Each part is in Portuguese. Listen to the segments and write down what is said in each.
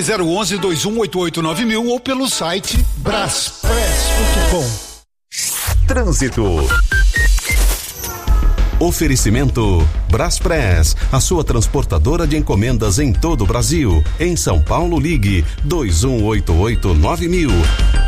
011-2188-9000 ou pelo site braspress.com. Trânsito. Oferecimento Braspress, a sua transportadora de encomendas em todo o Brasil. Em São Paulo, ligue 2188-9000.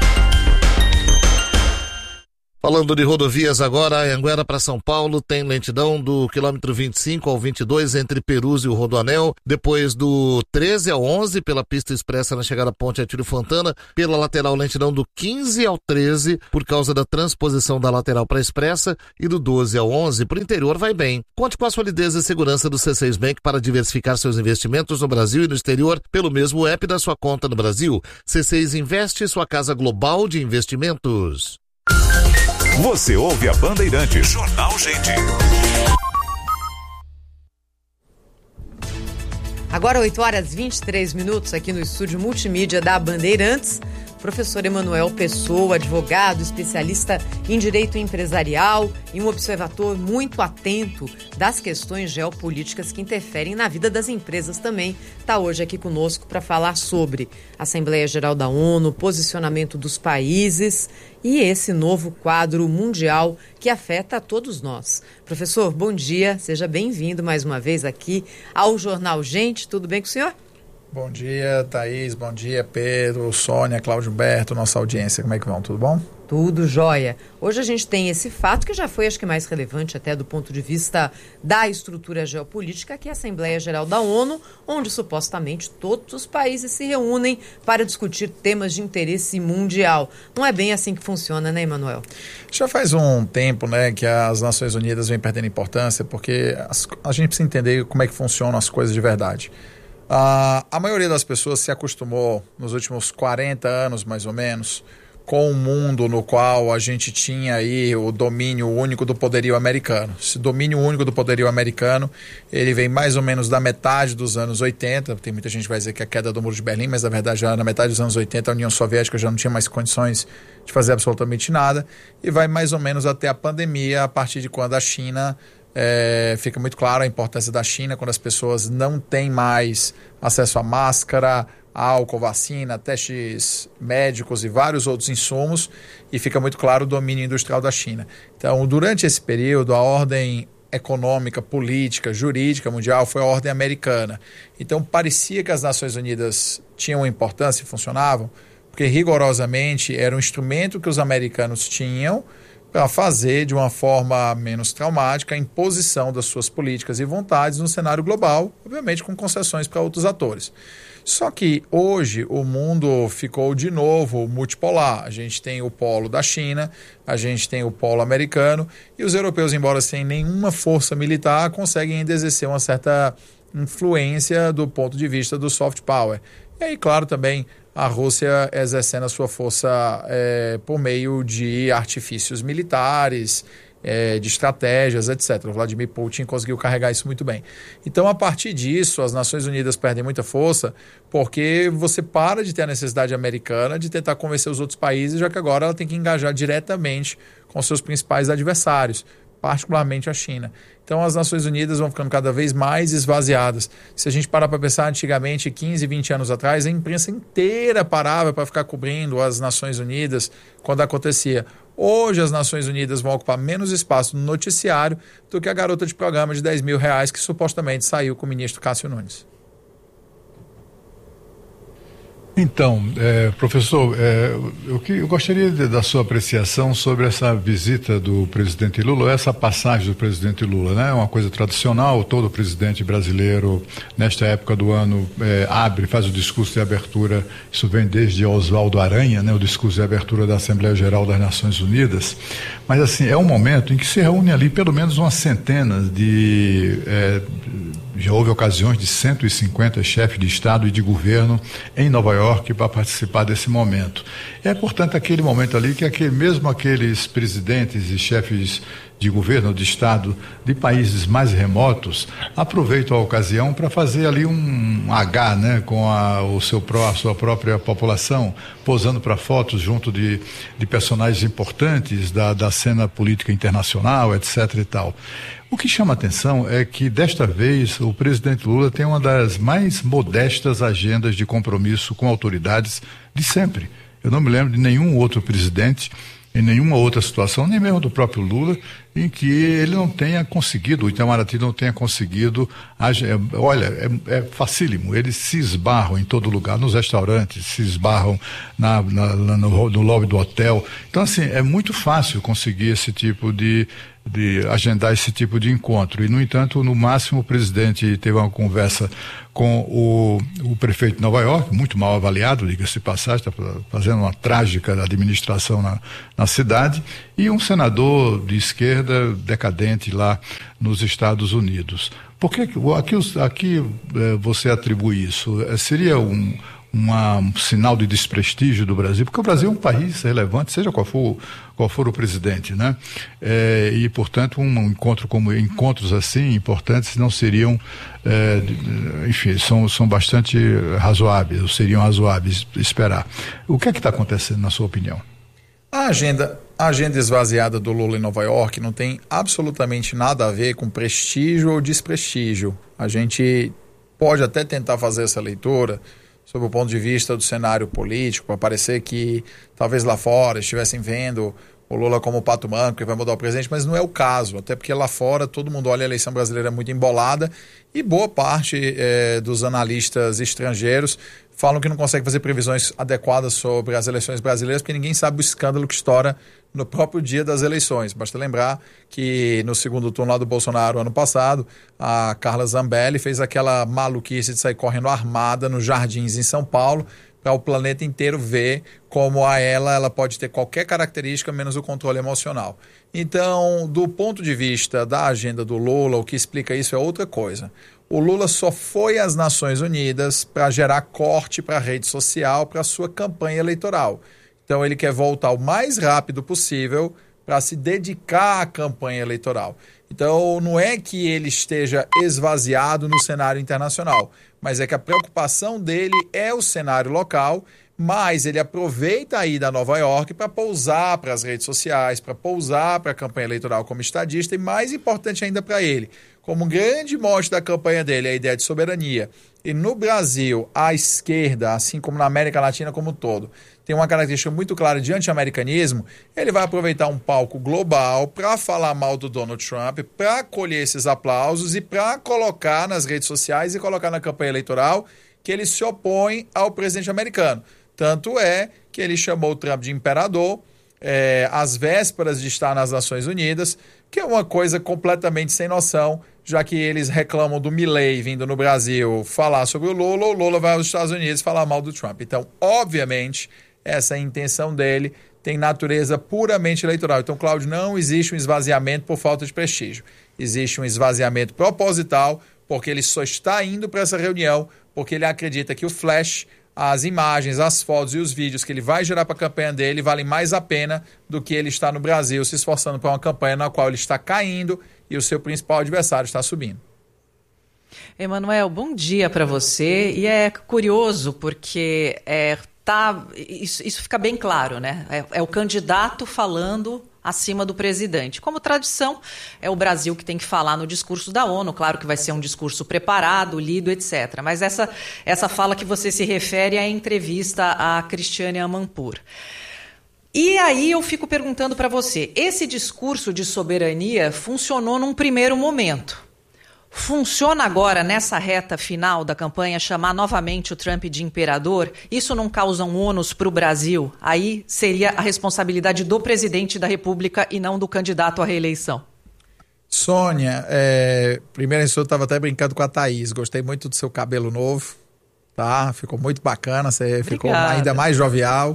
Falando de rodovias agora, Anhanguera para São Paulo tem lentidão do quilômetro 25 ao 22 entre Perus e o Rodoanel, depois do 13 ao 11 pela pista expressa na chegada à ponte Atílio Fontana, pela lateral lentidão do 15 ao 13 por causa da transposição da lateral para a expressa e do 12 ao 11 por interior vai bem. Conte com a solidez e segurança do C6 Bank para diversificar seus investimentos no Brasil e no exterior pelo mesmo app da sua conta no Brasil. C6 Investe, sua casa global de investimentos. Você ouve a Bandeirantes. Jornal Gente. Agora 8h23 aqui no estúdio multimídia da Bandeirantes. Professor Emanuel Pessoa, advogado, especialista em direito empresarial e um observador muito atento das questões geopolíticas que interferem na vida das empresas também, está hoje aqui conosco para falar sobre Assembleia Geral da ONU, posicionamento dos países e esse novo quadro mundial que afeta a todos nós. Professor, bom dia, seja bem-vindo mais uma vez aqui ao Jornal Gente, tudo bem com o senhor? Bom dia, Thaís, bom dia, Pedro, Sônia, Cláudio Humberto, nossa audiência, como é que vão? Tudo bom? Tudo jóia. Hoje a gente tem esse fato que já foi, acho que mais relevante até do ponto de vista da estrutura geopolítica, que é a Assembleia Geral da ONU, onde supostamente todos os países se reúnem para discutir temas de interesse mundial. Não é bem assim que funciona, né, Emanuel? Já faz um tempo, né, que as Nações Unidas vêm perdendo importância, porque a gente precisa entender como é que funcionam as coisas de verdade. A maioria das pessoas se acostumou nos últimos 40 anos, mais ou menos, com um mundo no qual a gente tinha aí o domínio único do poderio americano. Esse domínio único do poderio americano, ele vem mais ou menos da metade dos anos 80. Tem muita gente que vai dizer que é a queda do Muro de Berlim, mas na verdade já na metade dos anos 80 a União Soviética já não tinha mais condições de fazer absolutamente nada. E vai mais ou menos até a pandemia, a partir de quando a China... fica muito claro a importância da China quando as pessoas não têm mais acesso a máscara, álcool, vacina, testes médicos e vários outros insumos, e fica muito claro o domínio industrial da China. Então, durante esse período, a ordem econômica, política, jurídica mundial foi a ordem americana. Então, parecia que as Nações Unidas tinham importância e funcionavam, porque rigorosamente era um instrumento que os americanos tinham para fazer de uma forma menos traumática a imposição das suas políticas e vontades no cenário global, obviamente com concessões para outros atores. Só que hoje o mundo ficou de novo multipolar. A gente tem o polo da China, a gente tem o polo americano, e os europeus, embora sem nenhuma força militar, conseguem ainda exercer uma certa influência do ponto de vista do soft power. E aí, claro, também a Rússia exercendo a sua força por meio de artifícios militares, de estratégias, etc. O Vladimir Putin conseguiu carregar isso muito bem. Então, a partir disso, as Nações Unidas perdem muita força porque você para de ter a necessidade americana de tentar convencer os outros países, já que agora ela tem que engajar diretamente com seus principais adversários, particularmente a China. Então as Nações Unidas vão ficando cada vez mais esvaziadas. Se a gente parar para pensar, antigamente, 15, 20 anos atrás, a imprensa inteira parava para ficar cobrindo as Nações Unidas quando acontecia. Hoje as Nações Unidas vão ocupar menos espaço no noticiário do que a garota de programa de R$10 mil que supostamente saiu com o ministro Cássio Nunes. Então, professor, eu gostaria da sua apreciação sobre essa visita do presidente Lula, essa passagem do presidente Lula, né? É uma coisa tradicional, todo presidente brasileiro, nesta época do ano, faz o discurso de abertura, isso vem desde Oswaldo Aranha, né? O discurso de abertura da Assembleia Geral das Nações Unidas, mas assim, é um momento em que se reúne ali pelo menos umas centenas já houve ocasiões de 150 chefes de Estado e de governo em Nova York para participar desse momento. É, portanto, aquele momento ali que mesmo aqueles presidentes e chefes de governo, de Estado, de países mais remotos, aproveitam a ocasião para fazer ali um H, né, com a sua própria população, posando para fotos junto de personagens importantes da cena política internacional, etc. e tal. O que chama atenção é que, desta vez, o presidente Lula tem uma das mais modestas agendas de compromisso com autoridades de sempre. Eu não me lembro de nenhum outro presidente, em nenhuma outra situação, nem mesmo do próprio Lula, em que ele não tenha conseguido, o Itamaraty não tenha conseguido, é facílimo, eles se esbarram em todo lugar, nos restaurantes, se esbarram no lobby do hotel. Então, assim, é muito fácil conseguir esse tipo de agendar esse tipo de encontro. E, no entanto, no máximo, o presidente teve uma conversa com o prefeito de Nova York, muito mal avaliado, diga-se de passagem, está fazendo uma trágica administração na cidade, e um senador de esquerda decadente lá nos Estados Unidos. Por que aqui você atribui isso? Seria um sinal de desprestígio do Brasil, porque o Brasil é um país relevante, seja qual for o presidente, né? E, portanto, encontros assim importantes não seriam, enfim, são bastante razoáveis, ou seriam razoáveis esperar. O que é que está acontecendo, na sua opinião? A agenda esvaziada do Lula em Nova York não tem absolutamente nada a ver com prestígio ou desprestígio. A gente pode até tentar fazer essa leitura sob o ponto de vista do cenário político, para parecer que talvez lá fora estivessem vendo o Lula como o pato manco que vai mudar o presidente, mas não é o caso, até porque lá fora todo mundo olha a eleição brasileira muito embolada e boa parte dos analistas estrangeiros falam que não consegue fazer previsões adequadas sobre as eleições brasileiras porque ninguém sabe o escândalo que estoura no próprio dia das eleições. Basta lembrar que no segundo turno lá do Bolsonaro ano passado, a Carla Zambelli fez aquela maluquice de sair correndo armada nos jardins em São Paulo para o planeta inteiro ver como ela pode ter qualquer característica menos o controle emocional. Então, do ponto de vista da agenda do Lula, o que explica isso é outra coisa. O Lula só foi às Nações Unidas para gerar corte para a rede social, para a sua campanha eleitoral. Então, ele quer voltar o mais rápido possível para se dedicar à campanha eleitoral. Então, não é que ele esteja esvaziado no cenário internacional, mas é que a preocupação dele é o cenário local, mas ele aproveita a ida a Nova York para pousar para as redes sociais, para pousar para a campanha eleitoral como estadista e, mais importante ainda para ele, como grande mote da campanha dele, a ideia de soberania. E no Brasil, a esquerda, assim como na América Latina como um todo, tem uma característica muito clara de anti-americanismo, ele vai aproveitar um palco global para falar mal do Donald Trump, para colher esses aplausos e para colocar nas redes sociais e colocar na campanha eleitoral que ele se opõe ao presidente americano. Tanto é que ele chamou o Trump de imperador, às vésperas de estar nas Nações Unidas, que é uma coisa completamente sem noção, já que eles reclamam do Milley vindo no Brasil falar sobre o Lula vai aos Estados Unidos falar mal do Trump. Então, obviamente, essa intenção dele tem natureza puramente eleitoral. Então, Cláudio, não existe um esvaziamento por falta de prestígio. Existe um esvaziamento proposital, porque ele só está indo para essa reunião, porque ele acredita que o flash, as imagens, as fotos e os vídeos que ele vai gerar para a campanha dele valem mais a pena do que ele estar no Brasil se esforçando para uma campanha na qual ele está caindo e o seu principal adversário está subindo. Emanuel, bom dia para você. E é curioso porque isso fica bem claro, né? É o candidato falando acima do presidente. Como tradição, é o Brasil que tem que falar no discurso da ONU. Claro que vai ser um discurso preparado, lido, etc. Mas essa fala que você se refere é a entrevista a Cristiane Amanpour. E aí eu fico perguntando para você, esse discurso de soberania funcionou num primeiro momento. Funciona agora, nessa reta final da campanha, chamar novamente o Trump de imperador? Isso não causa um ônus para o Brasil? Aí seria a responsabilidade do presidente da República e não do candidato à reeleição. Sônia, primeiro eu estava até brincando com a Thaís. Gostei muito do seu cabelo novo, tá? Ficou muito bacana, você Obrigada. Ficou ainda mais jovial.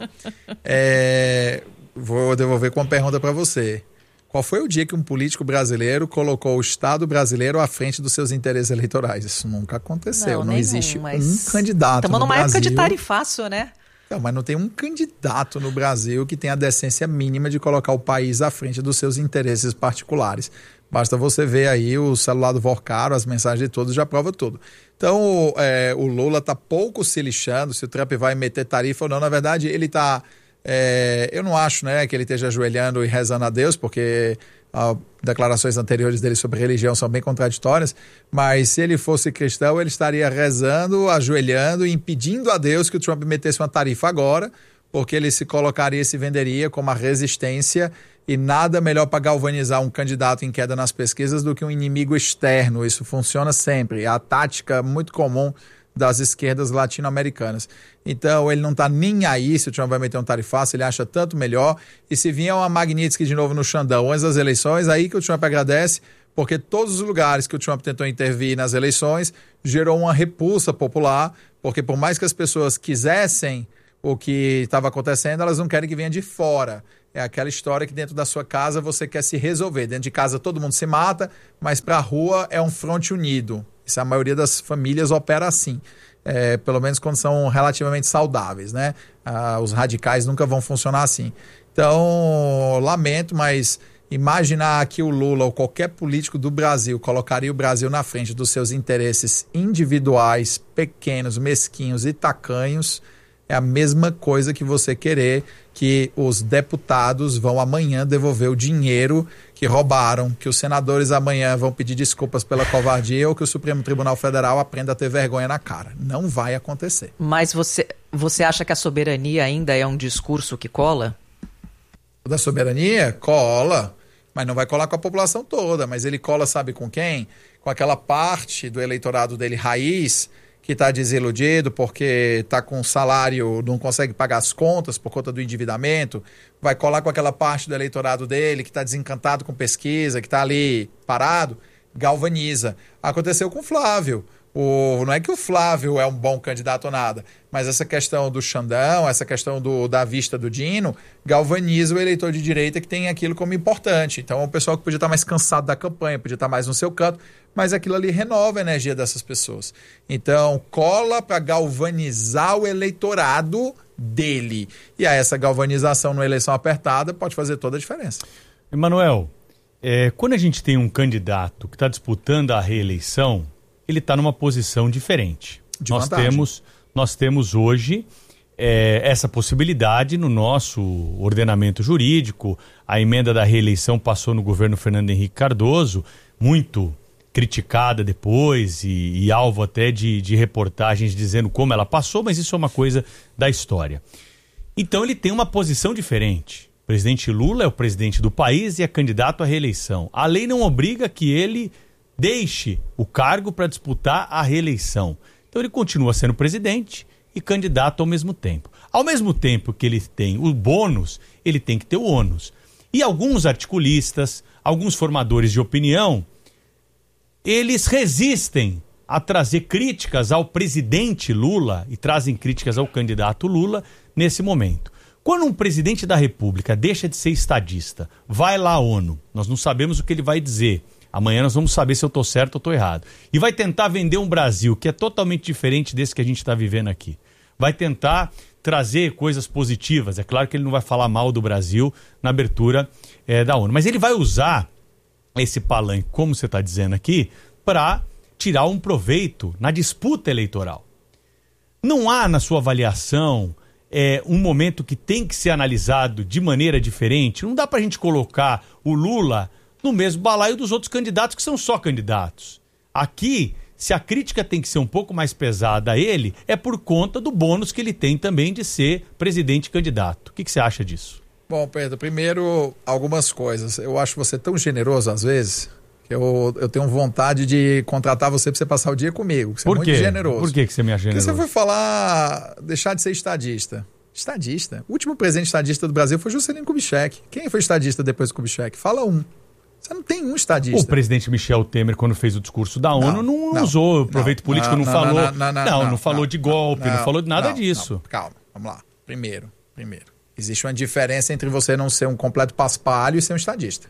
Vou devolver com uma pergunta para você. Qual foi o dia que um político brasileiro colocou o Estado brasileiro à frente dos seus interesses eleitorais? Isso nunca aconteceu. Não existe um candidato no Brasil. Estamos numa época de tarifaço, né? Não, mas não tem um candidato no Brasil que tenha a decência mínima de colocar o país à frente dos seus interesses particulares. Basta você ver aí o celular do Vorcaro, as mensagens de todos, já prova tudo. Então, o Lula está pouco se lixando se o Trump vai meter tarifa ou não. Na verdade, ele está... eu não acho, né, que ele esteja ajoelhando e rezando a Deus, porque declarações anteriores dele sobre religião são bem contraditórias, mas se ele fosse cristão, ele estaria rezando, ajoelhando e impedindo a Deus que o Trump metesse uma tarifa agora, porque ele se colocaria e se venderia como a resistência, e nada melhor para galvanizar um candidato em queda nas pesquisas do que um inimigo externo. Isso funciona sempre. É a tática muito comum das esquerdas latino-americanas. Então, ele não está nem aí se o Trump vai meter um tarifaço, ele acha tanto melhor. E se vier uma Magnitsky de novo no Xandão antes das eleições, aí que o Trump agradece, porque todos os lugares que o Trump tentou intervir nas eleições gerou uma repulsa popular, porque por mais que as pessoas quisessem o que estava acontecendo, elas não querem que venha de fora. É aquela história que dentro da sua casa você quer se resolver. Dentro de casa todo mundo se mata, mas para a rua é um fronte unido. Isso, a maioria das famílias opera assim. Pelo menos quando são relativamente saudáveis, né? Os radicais nunca vão funcionar assim. Então, lamento, mas imaginar que o Lula ou qualquer político do Brasil colocaria o Brasil na frente dos seus interesses individuais, pequenos, mesquinhos e tacanhos, é a mesma coisa que você querer que os deputados vão amanhã devolver o dinheiro que roubaram, que os senadores amanhã vão pedir desculpas pela covardia ou que o Supremo Tribunal Federal aprenda a ter vergonha na cara. Não vai acontecer. Mas você acha que a soberania ainda é um discurso que cola? Da soberania? Cola. Mas não vai colar com a população toda. Mas ele cola, sabe com quem? Com aquela parte do eleitorado dele raiz, que está desiludido porque está com salário, não consegue pagar as contas por conta do endividamento, vai colar com aquela parte do eleitorado dele que está desencantado com pesquisa, que está ali parado, galvaniza. Aconteceu com o Flávio. Não é que o Flávio é um bom candidato ou nada, mas essa questão do Xandão, essa questão da vista do Dino, galvaniza o eleitor de direita que tem aquilo como importante. Então é um pessoal que podia estar mais cansado da campanha, podia estar mais no seu canto, mas aquilo ali renova a energia dessas pessoas. Então cola para galvanizar o eleitorado dele. E aí essa galvanização numa eleição apertada pode fazer toda a diferença. Emanuel, quando a gente tem um candidato que está disputando a reeleição, ele está numa posição diferente. Nós temos hoje essa possibilidade no nosso ordenamento jurídico. A emenda da reeleição passou no governo Fernando Henrique Cardoso, muito criticada depois e alvo até de reportagens dizendo como ela passou, mas isso é uma coisa da história. Então ele tem uma posição diferente. O presidente Lula é o presidente do país e é candidato à reeleição. A lei não obriga que ele deixe o cargo para disputar a reeleição. Então ele continua sendo presidente e candidato ao mesmo tempo. Ao mesmo tempo que ele tem o bônus, ele tem que ter o ônus. E alguns articulistas, alguns formadores de opinião, eles resistem a trazer críticas ao presidente Lula e trazem críticas ao candidato Lula nesse momento. Quando um presidente da República deixa de ser estadista, vai lá à ONU, nós não sabemos o que ele vai dizer. Amanhã nós vamos saber se eu estou certo ou estou errado. E vai tentar vender um Brasil que é totalmente diferente desse que a gente está vivendo aqui. Vai tentar trazer coisas positivas. É claro que ele não vai falar mal do Brasil na abertura da ONU. Mas ele vai usar esse palanque, como você está dizendo aqui, para tirar um proveito na disputa eleitoral. Não há na sua avaliação um momento que tem que ser analisado de maneira diferente? Não dá para a gente colocar o Lula no mesmo balaio dos outros candidatos que são só candidatos. Aqui, se a crítica tem que ser um pouco mais pesada a ele, é por conta do bônus que ele tem também de ser presidente candidato. O que você acha disso? Bom, Pedro, primeiro, algumas coisas. Eu acho você tão generoso às vezes que eu tenho vontade de contratar você para você passar o dia comigo. Você é muito generoso. Por que você me acha generoso? Porque você foi falar, deixar de ser estadista. Estadista. O último presidente estadista do Brasil foi Juscelino Kubitschek. Quem foi estadista depois do Kubitschek? Fala um. Você não tem um estadista. O presidente Michel Temer, quando fez o discurso da ONU, não usou proveito político, não falou de golpe, não falou de nada disso. Calma, vamos lá. Primeiro, existe uma diferença entre você não ser um completo paspalho e ser um estadista.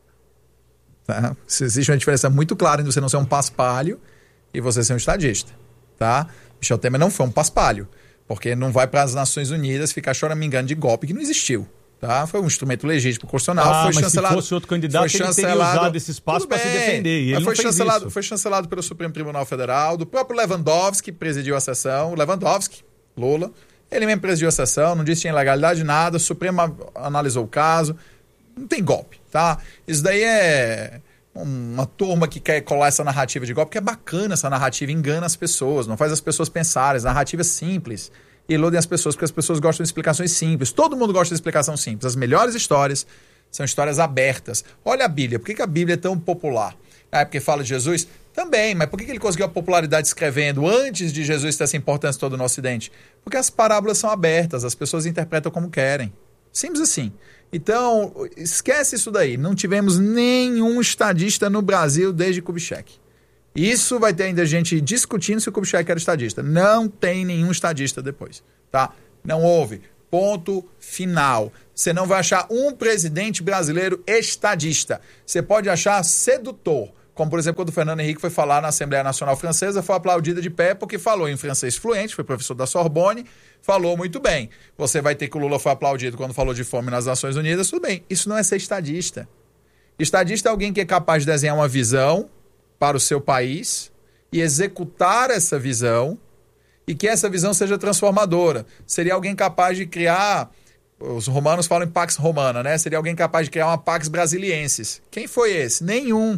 Tá? Existe uma diferença muito clara entre você não ser um paspalho e você ser um estadista. Tá? Michel Temer não foi um paspalho, porque não vai para as Nações Unidas ficar choramingando de golpe que não existiu. Tá? Foi um instrumento legítimo constitucional, foi chancelado. Se fosse outro candidato, ele teria usado esse espaço para se defender. E ele não fez isso. Foi chancelado pelo Supremo Tribunal Federal, do próprio Lewandowski, que presidiu a sessão. O Lewandowski, Lula, ele mesmo presidiu a sessão, não disse que tinha ilegalidade nada, o Supremo analisou o caso. Não tem golpe. tá? Isso daí é uma turma que quer colar essa narrativa de golpe, porque é bacana essa narrativa, engana as pessoas, não faz as pessoas pensarem, as narrativas simples iludem as pessoas, porque as pessoas gostam de explicações simples. Todo mundo gosta de explicação simples. As melhores histórias são histórias abertas. Olha a Bíblia, por que a Bíblia é tão popular? É porque fala de Jesus? Também, mas por que ele conseguiu a popularidade escrevendo antes de Jesus ter essa importância toda no Ocidente? Porque as parábolas são abertas, as pessoas interpretam como querem. Simples assim. Então, esquece isso daí. Não tivemos nenhum estadista no Brasil desde Kubitschek. Isso vai ter ainda gente discutindo se o Kubitschek era estadista. Não tem nenhum estadista depois, tá? Não houve. Ponto final. Você não vai achar um presidente brasileiro estadista. Você pode achar sedutor. Como, por exemplo, quando o Fernando Henrique foi falar na Assembleia Nacional Francesa, foi aplaudida de pé porque falou em francês fluente, foi professor da Sorbonne, falou muito bem. Você vai ter que o Lula foi aplaudido quando falou de fome nas Nações Unidas, tudo bem. Isso não é ser estadista. Estadista é alguém que é capaz de desenhar uma visão para o seu país e executar essa visão e que essa visão seja transformadora. Seria alguém capaz de criar, os romanos falam em Pax Romana, né? Seria alguém capaz de criar uma Pax Brasiliensis. Quem foi esse? Nenhum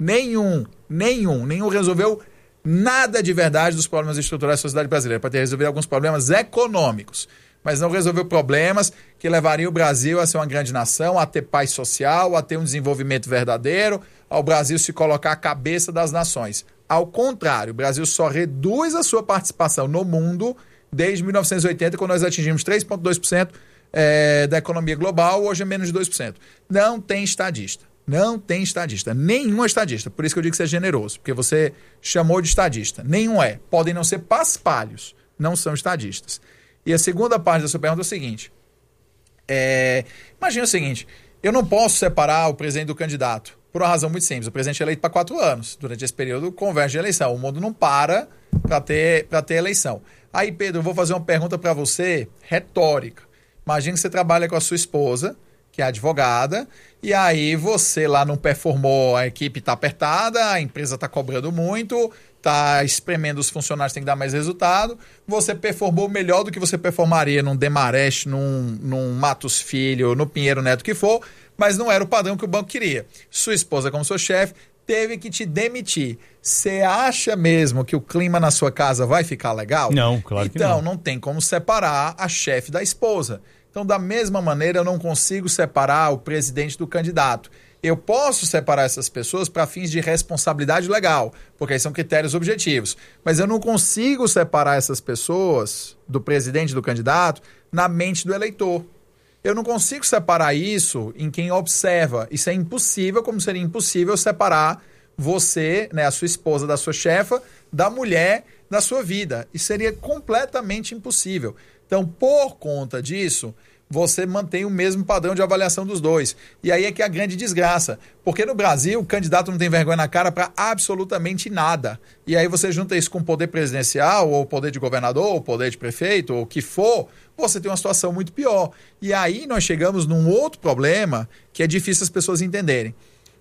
resolveu nada de verdade dos problemas estruturais da sociedade brasileira. Pode ter resolvido alguns problemas econômicos, mas não resolveu problemas que levariam o Brasil a ser uma grande nação, a ter paz social, a ter um desenvolvimento verdadeiro, ao Brasil se colocar à cabeça das nações. Ao contrário, o Brasil só reduz a sua participação no mundo desde 1980, quando nós atingimos 3,2% da economia global, hoje é menos de 2%. Não tem estadista. Não tem estadista. Nenhum é estadista. Por isso que eu digo que você é generoso, porque você chamou de estadista. Nenhum é. Podem não ser paspalhos. Não são estadistas. E a segunda parte da sua pergunta é o seguinte. Imagina o seguinte. Eu não posso separar o presidente do candidato. Por uma razão muito simples. O presidente é eleito para 4 anos. Durante esse período, converge de eleição. O mundo não para ter eleição. Aí, Pedro, eu vou fazer uma pergunta para você retórica. Imagina que você trabalha com a sua esposa, que é advogada, e aí você lá não performou, a equipe está apertada, a empresa está cobrando muito, está espremendo os funcionários, tem que dar mais resultado, você performou melhor do que você performaria num Demarest, num Matos Filho, no Pinheiro Neto, que for, mas não era o padrão que o banco queria. Sua esposa, como seu chefe, teve que te demitir. Você acha mesmo que o clima na sua casa vai ficar legal? Não, claro que não. Então, não tem como separar a chefe da esposa. Então, da mesma maneira, eu não consigo separar o presidente do candidato. Eu posso separar essas pessoas para fins de responsabilidade legal, porque aí são critérios objetivos. Mas eu não consigo separar essas pessoas do presidente do candidato na mente do eleitor. Eu não consigo separar isso em quem observa. Isso é impossível, como seria impossível separar você, né, a sua esposa da sua chefa, da mulher da sua vida. Isso seria completamente impossível. Então, por conta disso, você mantém o mesmo padrão de avaliação dos dois. E aí é que é a grande desgraça. Porque no Brasil, o candidato não tem vergonha na cara para absolutamente nada. E aí você junta isso com o poder presidencial, ou o poder de governador, ou o poder de prefeito, ou o que for, você tem uma situação muito pior. E aí nós chegamos num outro problema que é difícil as pessoas entenderem.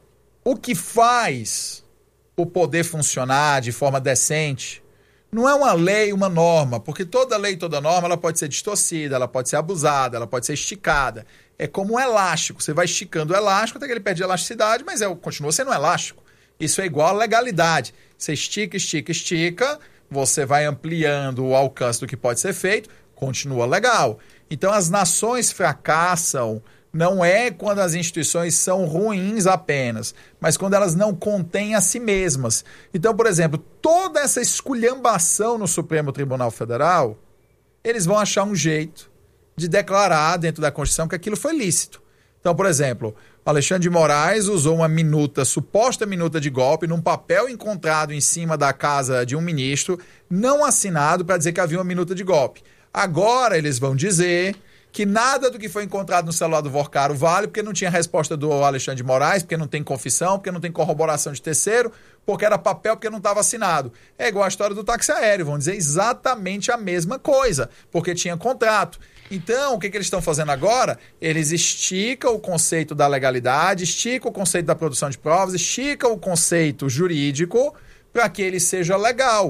O que faz o poder funcionar de forma decente não é uma lei, uma norma, porque toda lei, toda norma, ela pode ser distorcida, ela pode ser abusada, ela pode ser esticada. É como um elástico, você vai esticando o elástico até que ele perde elasticidade, mas continua sendo um elástico. Isso é igual à legalidade. Você estica, estica, estica, você vai ampliando o alcance do que pode ser feito, continua legal. Então as nações fracassam não é quando as instituições são ruins apenas, mas quando elas não contêm a si mesmas. Então, por exemplo, toda essa esculhambação no Supremo Tribunal Federal, eles vão achar um jeito de declarar dentro da Constituição que aquilo foi lícito. Então, por exemplo, Alexandre de Moraes usou uma minuta, suposta minuta de golpe, num papel encontrado em cima da casa de um ministro, não assinado, para dizer que havia uma minuta de golpe. Agora eles vão dizer que nada do que foi encontrado no celular do Vorcaro vale, porque não tinha resposta do Alexandre de Moraes, porque não tem confissão, porque não tem corroboração de terceiro, porque era papel, porque não estava assinado. É igual a história do táxi aéreo, vão dizer exatamente a mesma coisa, porque tinha contrato. Então, o que eles estão fazendo agora? Eles esticam o conceito da legalidade, esticam o conceito da produção de provas, esticam o conceito jurídico para que ele seja legal.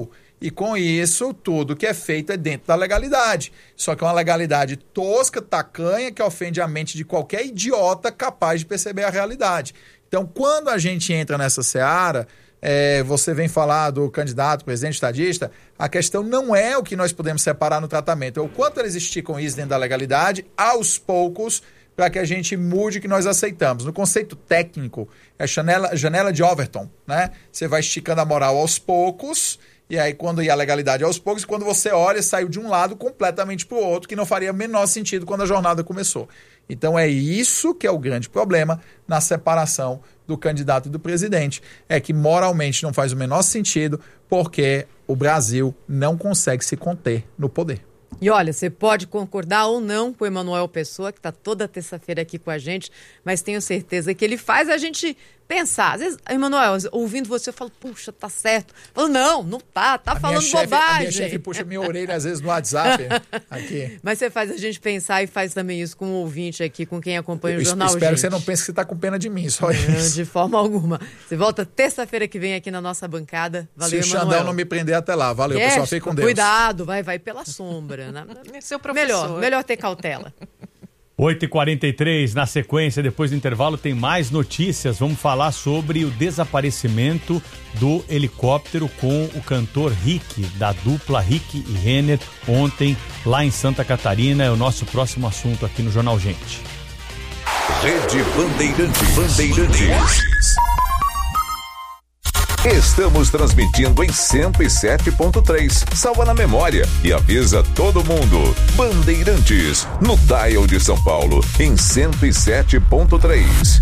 E com isso, tudo que é feito é dentro da legalidade. Só que é uma legalidade tosca, tacanha, que ofende a mente de qualquer idiota capaz de perceber a realidade. Então, quando a gente entra nessa seara, você vem falar do candidato, presidente estadista, a questão não é o que nós podemos separar no tratamento, é o quanto eles esticam isso dentro da legalidade, aos poucos, para que a gente mude o que nós aceitamos. No conceito técnico, é janela de Overton, né? Você vai esticando a moral aos poucos, e aí quando a legalidade aos poucos, quando você olha, saiu de um lado completamente para o outro, que não faria o menor sentido quando a jornada começou. Então é isso que é o grande problema na separação do candidato e do presidente. É que moralmente não faz o menor sentido, porque o Brasil não consegue se conter no poder. E olha, você pode concordar ou não com o Emanuel Pessoa, que está toda terça-feira aqui com a gente, mas tenho certeza que ele faz a gente pensar. Às vezes, Emanuel, ouvindo você, eu falo, puxa, tá certo. Eu falo, não tá falando bobagem. A minha chefe puxa minha orelha, às vezes, no WhatsApp. Aqui. Mas você faz a gente pensar e faz também isso com o ouvinte aqui, com quem acompanha o Jornal Gente. Espero que você não pense que você está com pena de mim, só isso. De forma alguma. Você volta terça-feira que vem aqui na nossa bancada. Valeu, Emanuel. Se o Xandão não me prender até lá. Valeu, pessoal. Fique com Deus. Cuidado, vai pela sombra. Né? Seu professor. Melhor ter cautela. 8h43, na sequência, depois do intervalo, tem mais notícias. Vamos falar sobre o desaparecimento do helicóptero com o cantor Rick, da dupla Rick e Renner, ontem lá em Santa Catarina. É o nosso próximo assunto aqui no Jornal Gente. Rede Bandeirantes. Estamos transmitindo em 107.3. Salva na memória e avisa todo mundo. Bandeirantes, no dial de São Paulo, em 107.3.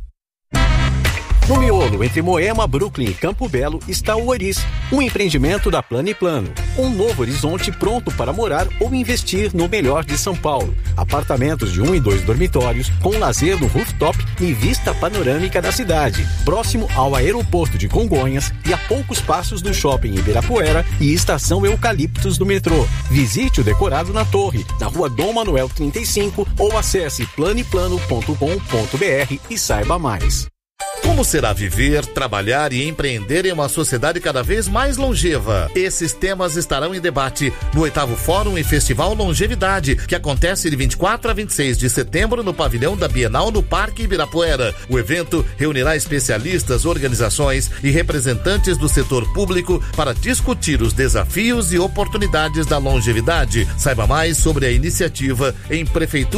No miolo entre Moema, Brooklyn e Campo Belo está o Oris, um empreendimento da Plano e Plano. Um novo horizonte pronto para morar ou investir no melhor de São Paulo. Apartamentos de 1 e 2 dormitórios, com lazer no rooftop e vista panorâmica da cidade. Próximo ao aeroporto de Congonhas e a poucos passos do shopping Ibirapuera e estação Eucaliptos do metrô. Visite o decorado na torre, na rua Dom Manuel 35 ou acesse planeplano.com.br e saiba mais. Como será viver, trabalhar e empreender em uma sociedade cada vez mais longeva? Esses temas estarão em debate no 8º Fórum e Festival Longevidade, que acontece de 24 a 26 de setembro no pavilhão da Bienal no Parque Ibirapuera. O evento reunirá especialistas, organizações e representantes do setor público para discutir os desafios e oportunidades da longevidade. Saiba mais sobre a iniciativa em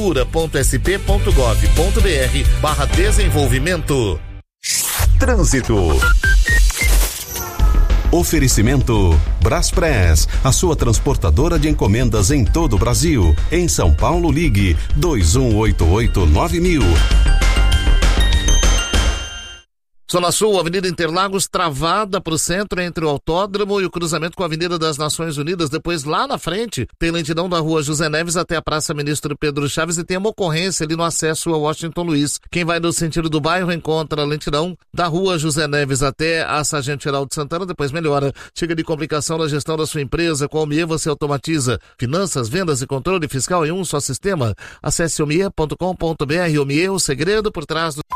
prefeitura.sp.gov.br/desenvolvimento. Trânsito. Oferecimento Braspress, a sua transportadora de encomendas em todo o Brasil. Em São Paulo, ligue 2188-9000. Zona Sul, Avenida Interlagos, travada para o centro entre o Autódromo e o cruzamento com a Avenida das Nações Unidas. Depois, lá na frente, tem lentidão da Rua José Neves até a Praça Ministro Pedro Chaves e tem uma ocorrência ali no acesso a Washington Luiz. Quem vai no sentido do bairro encontra a lentidão da Rua José Neves até a Sargento Geraldo Santana, depois melhora. Chega de complicação na gestão da sua empresa. Com a Omie você automatiza finanças, vendas e controle fiscal em um só sistema. Acesse omie.com.br. Omie, o segredo por trás do...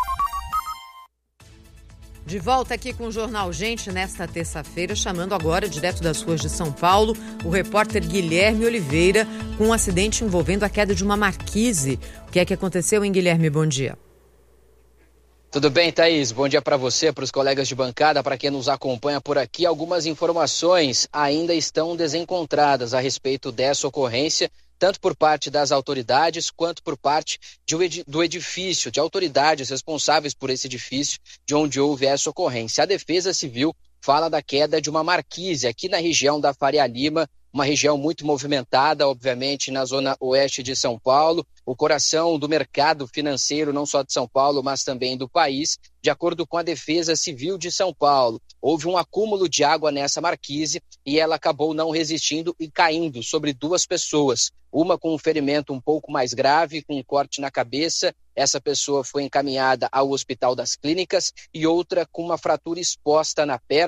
De volta aqui com o Jornal Gente nesta terça-feira, chamando agora, direto das ruas de São Paulo, o repórter Guilherme Oliveira, com um acidente envolvendo a queda de uma marquise. O que é que aconteceu, hein, Guilherme? Bom dia. Tudo bem, Thaís? Bom dia para você, para os colegas de bancada, para quem nos acompanha por aqui. Algumas informações ainda estão desencontradas a respeito dessa ocorrência, tanto por parte das autoridades quanto por parte do edifício, de autoridades responsáveis por esse edifício de onde houve essa ocorrência. A Defesa Civil fala da queda de uma marquise aqui na região da Faria Lima, uma região muito movimentada, obviamente, na zona oeste de São Paulo, o coração do mercado financeiro, não só de São Paulo, mas também do país. De acordo com a Defesa Civil de São Paulo, houve um acúmulo de água nessa marquise e ela acabou não resistindo e caindo sobre duas pessoas. Uma com um ferimento um pouco mais grave, com um corte na cabeça. Essa pessoa foi encaminhada ao Hospital das Clínicas e outra com uma fratura exposta na perna,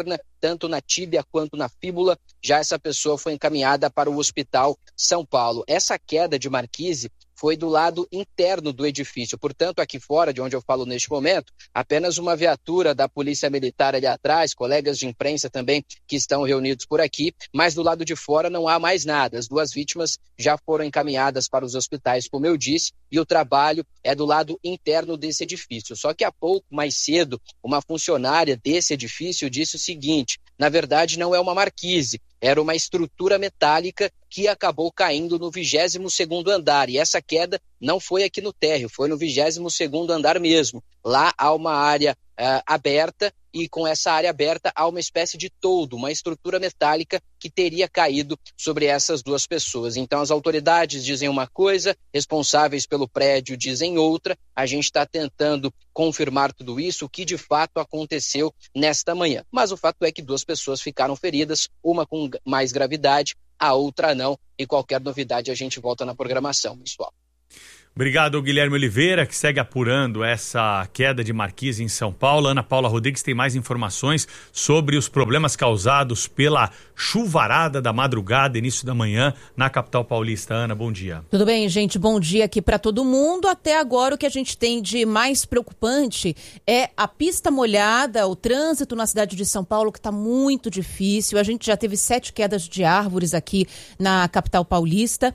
tanto na tíbia quanto na fíbula. Já essa pessoa foi encaminhada para o Hospital São Paulo. Essa queda de marquise foi do lado interno do edifício. Portanto, aqui fora, de onde eu falo neste momento, apenas uma viatura da Polícia Militar ali atrás, colegas de imprensa também que estão reunidos por aqui, mas do lado de fora não há mais nada. As 2 vítimas já foram encaminhadas para os hospitais, como eu disse, e o trabalho é do lado interno desse edifício. Só que há pouco, mais cedo, uma funcionária desse edifício disse o seguinte: na verdade não é uma marquise, era uma estrutura metálica que acabou caindo no 22º andar. E essa queda não foi aqui no térreo, foi no 22º andar mesmo. Lá há uma área aberta, e com essa área aberta há uma espécie de toldo, uma estrutura metálica que teria caído sobre essas 2 pessoas. Então as autoridades dizem uma coisa, responsáveis pelo prédio dizem outra. A gente está tentando confirmar tudo isso, o que de fato aconteceu nesta manhã. Mas o fato é que 2 pessoas ficaram feridas, uma com mais gravidade, a outra não. E qualquer novidade a gente volta na programação, pessoal. Obrigado, Guilherme Oliveira, que segue apurando essa queda de marquise em São Paulo. Ana Paula Rodrigues tem mais informações sobre os problemas causados pela chuvarada da madrugada, início da manhã, na capital paulista. Ana, bom dia. Tudo bem, gente? Bom dia aqui para todo mundo. Até agora, o que a gente tem de mais preocupante é a pista molhada, o trânsito na cidade de São Paulo, que está muito difícil. A gente já teve 7 quedas de árvores aqui na capital paulista.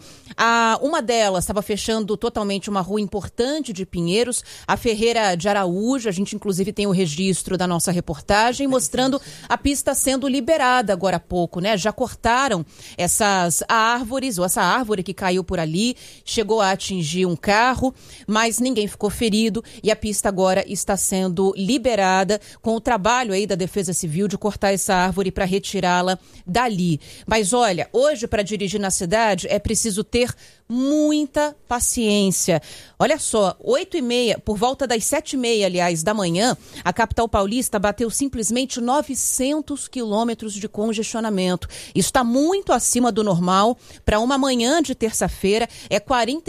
Uma delas estava fechando totalmente uma rua importante de Pinheiros, a Ferreira de Araújo. A gente inclusive tem o registro da nossa reportagem mostrando a pista sendo liberada agora há pouco, né? Já cortaram essas árvores, ou essa árvore que caiu por ali, chegou a atingir um carro, mas ninguém ficou ferido e a pista agora está sendo liberada com o trabalho aí da Defesa Civil de cortar essa árvore para retirá-la dali. Mas olha, hoje para dirigir na cidade é preciso ter muita paciência. Olha só, 8h30, por volta das 7h30, aliás, da manhã, a capital paulista bateu simplesmente 900 quilômetros de congestionamento. Isso está muito acima do normal. Para uma manhã de terça-feira, é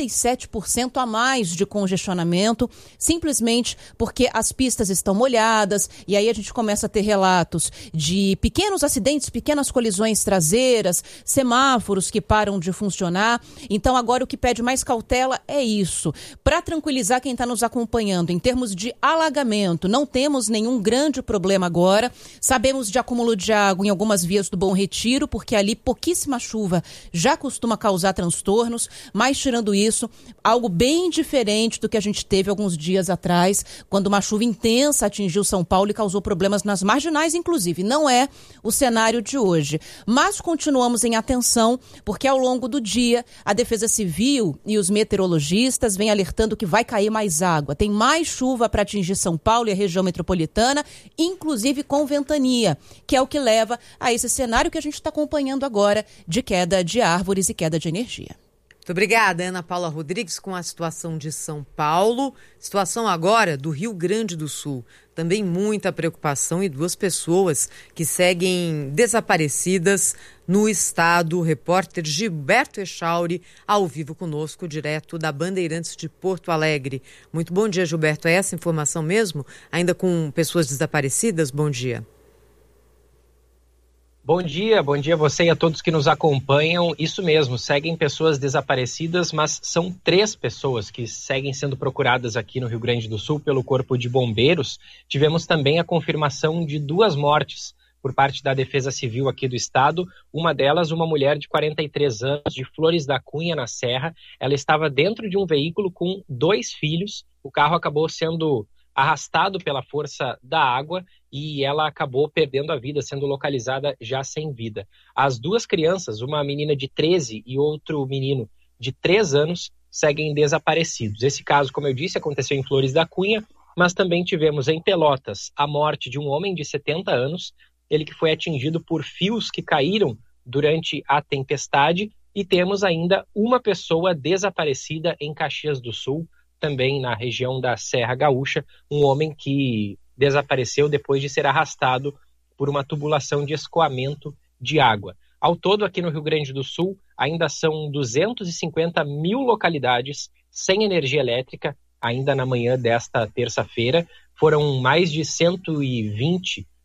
47% a mais de congestionamento, simplesmente porque as pistas estão molhadas, e aí a gente começa a ter relatos de pequenos acidentes, pequenas colisões traseiras, semáforos que param de funcionar. Então, agora o que pede mais cautela é isso. Para tranquilizar quem está nos acompanhando, em termos de alagamento, não temos nenhum grande problema agora. Sabemos de acúmulo de água em algumas vias do Bom Retiro, porque ali pouquíssima chuva já costuma causar transtornos, mas tirando isso, algo bem diferente do que a gente teve alguns dias atrás, quando uma chuva intensa atingiu São Paulo e causou problemas nas marginais, inclusive. Não é o cenário de hoje. Mas continuamos em atenção, porque ao longo do dia, a Defesa Civil e os meteorologistas vêm alertando que vai cair mais água. Tem mais chuva para atingir São Paulo e a região metropolitana, inclusive com ventania, que é o que leva a esse cenário que a gente está acompanhando agora de queda de árvores e queda de energia. Muito obrigada, Ana Paula Rodrigues, com a situação de São Paulo. Situação agora do Rio Grande do Sul. Também muita preocupação e 2 pessoas que seguem desaparecidas no estado. O repórter Gilberto Echauri, ao vivo conosco, direto da Bandeirantes de Porto Alegre. Muito bom dia, Gilberto. É essa informação mesmo? Ainda com pessoas desaparecidas? Bom dia. Bom dia a você e a todos que nos acompanham. Isso mesmo, seguem pessoas desaparecidas, mas são 3 pessoas que seguem sendo procuradas aqui no Rio Grande do Sul pelo Corpo de Bombeiros. Tivemos também a confirmação de 2 mortes por parte da Defesa Civil aqui do estado. Uma delas, uma mulher de 43 anos, de Flores da Cunha, na Serra. Ela estava dentro de um veículo com 2 filhos. O carro acabou sendo arrastado pela força da água e ela acabou perdendo a vida, sendo localizada já sem vida. As 2 crianças, uma menina de 13 e outro menino de 3 anos, seguem desaparecidos. Esse caso, como eu disse, aconteceu em Flores da Cunha, mas também tivemos em Pelotas a morte de um homem de 70 anos, ele que foi atingido por fios que caíram durante a tempestade, e temos ainda uma pessoa desaparecida em Caxias do Sul, também na região da Serra Gaúcha, um homem que desapareceu depois de ser arrastado por uma tubulação de escoamento de água. Ao todo, aqui no Rio Grande do Sul, ainda são 250 mil localidades sem energia elétrica, ainda na manhã desta terça-feira. Foram mais de 120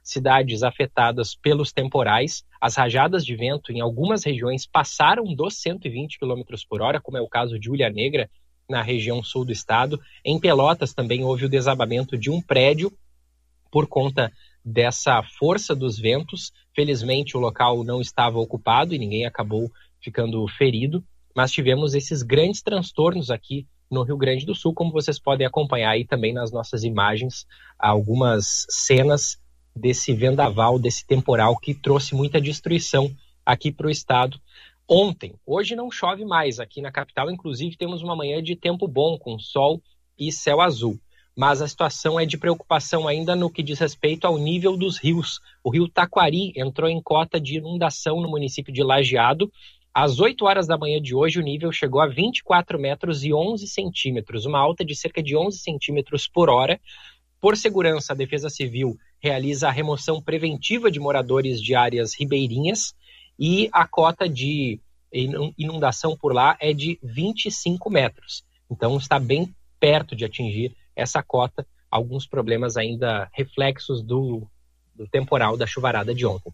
cidades afetadas pelos temporais. As rajadas de vento em algumas regiões passaram dos 120 km por hora, como é o caso de Ilha Negra, na região sul do estado. Em Pelotas também houve o desabamento de um prédio por conta dessa força dos ventos. Felizmente o local não estava ocupado e ninguém acabou ficando ferido, mas tivemos esses grandes transtornos aqui no Rio Grande do Sul, como vocês podem acompanhar aí também nas nossas imagens, algumas cenas desse vendaval, desse temporal que trouxe muita destruição aqui para o estado ontem. Hoje não chove mais aqui na capital, inclusive temos uma manhã de tempo bom, com sol e céu azul. Mas a situação é de preocupação ainda no que diz respeito ao nível dos rios. O rio Taquari entrou em cota de inundação no município de Lajeado. Às 8 horas da manhã de hoje, o nível chegou a 24 metros e 11 centímetros, uma alta de cerca de 11 centímetros por hora. Por segurança, a Defesa Civil realiza a remoção preventiva de moradores de áreas ribeirinhas e a cota de inundação por lá é de 25 metros. Então está bem perto de atingir essa cota, alguns problemas ainda reflexos do temporal da chuvarada de ontem.